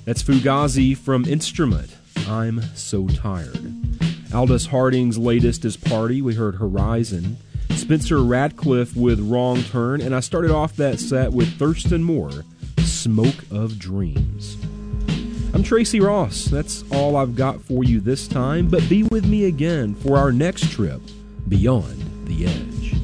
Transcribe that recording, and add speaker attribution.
Speaker 1: That's Fugazi from Instrument, I'm So Tired. Aldous Harding's latest is Party. We heard Horizon. Spencer Radcliffe with Wrong Turn. And I started off that set with Thurston Moore, Smoke of Dreams. I'm Tracy Ross. That's all I've got for you this time. But be with me again for our next trip beyond the edge.